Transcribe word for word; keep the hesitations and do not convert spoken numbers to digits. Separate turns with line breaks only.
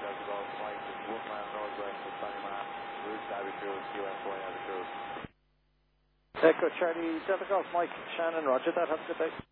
Delta Golf Mike, is one mile northwest of Ballymar, route to Abbey Cruise, U S Y Abbey Cruise.
Echo Charlie, Delta Golf Mike, Shannon, roger that, have a good day.